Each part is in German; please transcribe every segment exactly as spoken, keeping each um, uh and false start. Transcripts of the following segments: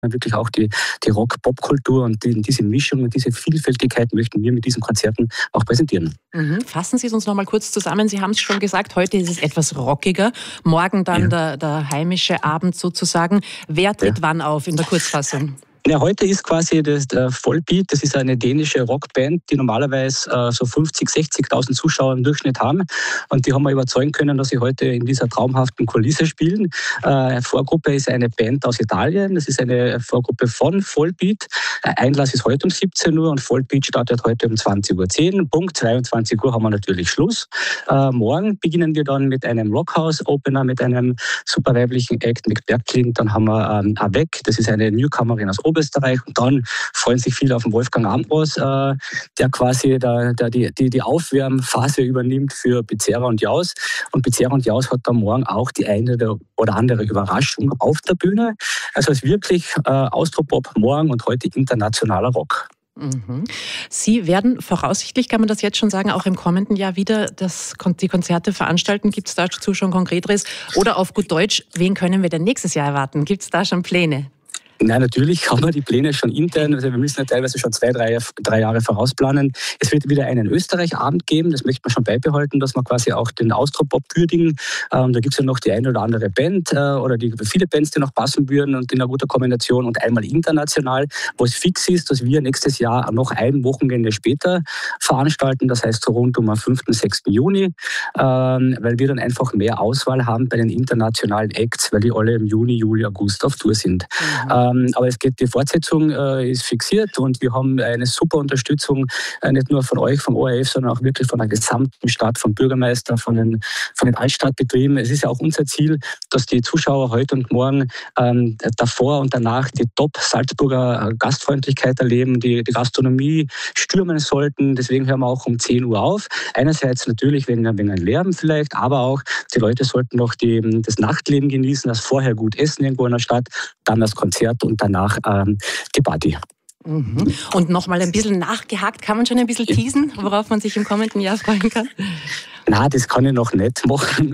wirklich auch die, die Rock-Pop-Kultur und die, diese Mischung und diese Vielfältigkeit möchten wir mit diesen Konzerten auch präsentieren. Mhm. Fassen Sie es uns noch mal kurz zusammen. Sie haben es schon gesagt, heute ist es etwas rockiger, morgen dann ja. der, der heimische Abend sozusagen. Wer tritt ja. wann auf in der Kurzfassung? Ja, heute ist quasi das der Vollbeat. Das ist eine dänische Rockband, die normalerweise äh, so fünfzig, sechzigtausend Zuschauer im Durchschnitt haben. Und die haben wir überzeugen können, dass sie heute in dieser traumhaften Kulisse spielen. Äh, Vorgruppe ist eine Band aus Italien. Das ist eine Vorgruppe von Vollbeat. Einlass ist heute um siebzehn Uhr und Vollbeat startet heute um zwanzig Uhr zehn. Punkt zweiundzwanzig Uhr haben wir natürlich Schluss. Äh, morgen beginnen wir dann mit einem Rockhouse-Opener, mit einem super weiblichen Act mit Bergklint. Dann haben wir ähm, Avec, das ist eine Newcomerin aus Oberösterreich, und dann freuen sich viele auf den Wolfgang Ambros, äh, der quasi der, der die, die, die Aufwärmphase übernimmt für Becerra und Jaus. Und Becerra und Jaus hat dann morgen auch die eine oder andere Überraschung auf der Bühne. Also es ist wirklich äh, Austropop morgen und heute internationaler Rock. Mhm. Sie werden voraussichtlich, kann man das jetzt schon sagen, auch im kommenden Jahr wieder das, die Konzerte veranstalten. Gibt es dazu schon Konkreteres? Oder auf gut Deutsch, wen können wir denn nächstes Jahr erwarten? Gibt es da schon Pläne? Nein, natürlich haben wir die Pläne schon intern. Also wir müssen ja teilweise schon zwei, drei, drei Jahre vorausplanen. Es wird wieder einen Österreich-Abend geben, das möchte man schon beibehalten, dass wir quasi auch den Austropop würdigen. Ähm, da gibt es ja noch die eine oder andere Band äh, oder die, viele Bands, die noch passen würden und in einer guten Kombination, und einmal international, wo es fix ist, dass wir nächstes Jahr noch ein Wochenende später veranstalten, das heißt so rund um den fünften, sechsten Juni, ähm, weil wir dann einfach mehr Auswahl haben bei den internationalen Acts, weil die alle im Juni, Juli, August auf Tour sind. Mhm. Ähm, Aber es geht, die Fortsetzung äh, ist fixiert und wir haben eine super Unterstützung, äh, nicht nur von euch, vom O R F, sondern auch wirklich von der gesamten Stadt, vom Bürgermeister, von den, von den Altstadtbetrieben. Es ist ja auch unser Ziel, dass die Zuschauer heute und morgen ähm, davor und danach die Top-Salzburger Gastfreundlichkeit erleben, die, die Gastronomie stürmen sollten. Deswegen hören wir auch um zehn Uhr auf. Einerseits natürlich wegen, wegen einem Lärm vielleicht, aber auch die Leute sollten noch die, das Nachtleben genießen, das vorher gut essen irgendwo in der Stadt, dann das Konzert und danach ähm, die Party. Mhm. Und nochmal ein bisschen nachgehakt, kann man schon ein bisschen teasen, worauf man sich im kommenden Jahr freuen kann? Na, das kann ich noch nicht machen.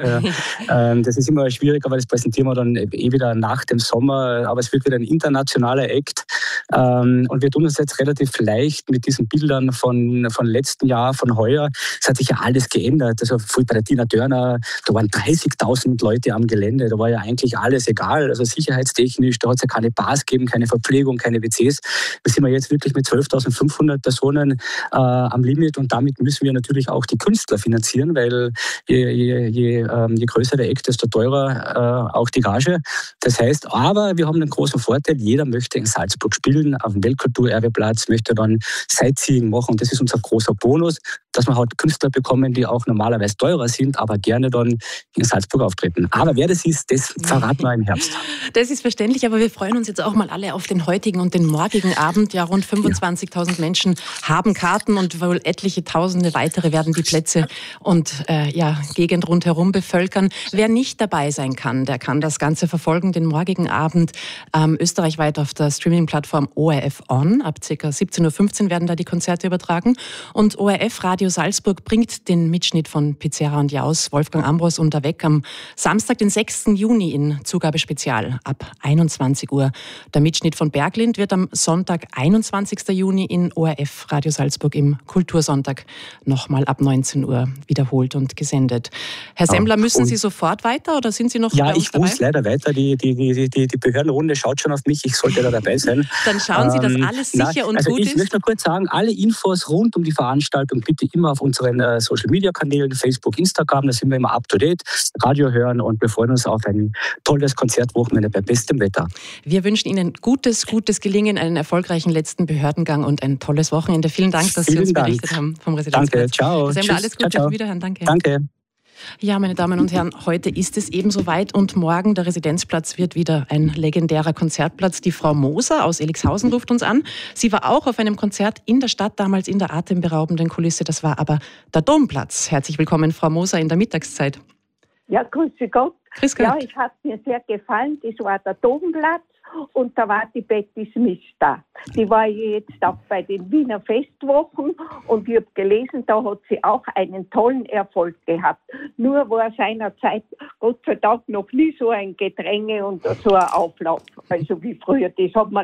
Das ist immer schwierig, aber das präsentieren wir dann eh wieder nach dem Sommer. Aber es wird wieder ein internationaler Act. Und wir tun uns jetzt relativ leicht mit diesen Bildern von, von letzten Jahr, von heuer. Es hat sich ja alles geändert. Also bei der Tina Turner, da waren dreißigtausend Leute am Gelände. Da war ja eigentlich alles egal. Also sicherheitstechnisch, da hat es ja keine Bars gegeben, keine Verpflegung, keine W Cs. Da sind wir jetzt wirklich mit zwölftausendfünfhundert Personen äh, am Limit. Und damit müssen wir natürlich auch die Künstler finanzieren, weil je, je, je, ähm, je größer der Act, desto teurer äh, auch die Gage. Das heißt, aber wir haben einen großen Vorteil, jeder möchte in Salzburg spielen, auf dem Weltkulturerbeplatz, möchte dann Sightseeing machen, und das ist unser großer Bonus, dass wir halt Künstler bekommen, die auch normalerweise teurer sind, aber gerne dann in Salzburg auftreten. Aber wer das ist, das verraten wir im Herbst. Das ist verständlich, aber wir freuen uns jetzt auch mal alle auf den heutigen und den morgigen Abend. Ja, rund fünfundzwanzigtausend Menschen haben Karten und wohl etliche Tausende weitere werden die Plätze und äh, ja, Gegend rundherum bevölkern. Wer nicht dabei sein kann, der kann das Ganze verfolgen, den morgigen Abend ähm, österreichweit auf der Streaming-Plattform O R F On. Ab ca. siebzehn Uhr fünfzehn werden da die Konzerte übertragen. Und O R F Radio Salzburg bringt den Mitschnitt von Becerra und Jaus, Wolfgang Ambros und Avec am Samstag, den sechsten Juni in Zugabe Spezial ab einundzwanzig Uhr. Der Mitschnitt von Berglind wird am Sonntag, einundzwanzigsten Juni in O R F Radio Salzburg im Kultursonntag nochmal ab neunzehn Uhr wiederholt und gesendet. Herr Semmler, müssen Sie sofort weiter oder sind Sie noch ja, bei uns ich dabei? muss leider weiter. Die, die, die, die, die Behördenrunde schaut schon auf mich. Ich sollte da dabei sein. Dann schauen Sie, dass alles sicher ähm, und also gut ich ist. Ich möchte nur kurz sagen, alle Infos rund um die Veranstaltung bitte immer auf unseren äh, Social-Media-Kanälen, Facebook, Instagram, da sind wir immer up-to-date, Radio hören, und wir freuen uns auf ein tolles Konzertwochenende bei bestem Wetter. Wir wünschen Ihnen gutes, gutes Gelingen, einen erfolgreichen letzten Behördengang und ein tolles Wochenende. Vielen Dank, dass Vielen Sie uns Dank. berichtet haben vom Residenzplatz. Danke, ciao. Herr Semmler, alles Gute, ciao, ciao. auf Wiederhören, danke. Danke. Ja, meine Damen und Herren, heute ist es eben soweit und morgen der Residenzplatz wird wieder ein legendärer Konzertplatz. Die Frau Moser aus Elixhausen ruft uns an. Sie war auch auf einem Konzert in der Stadt, damals in der atemberaubenden Kulisse. Das war aber der Domplatz. Herzlich willkommen, Frau Moser, in der Mittagszeit. Ja, grüße Gott. Grüß Gott. Ja, ich hat mir sehr gefallen. Das war der Domplatz. Und da war die Betty Smith da. Die war jetzt auch bei den Wiener Festwochen und ich habe gelesen, da hat sie auch einen tollen Erfolg gehabt. Nur war seinerzeit Gott sei Dank noch nie so ein Gedränge und so ein Auflauf, also wie früher. Das hat man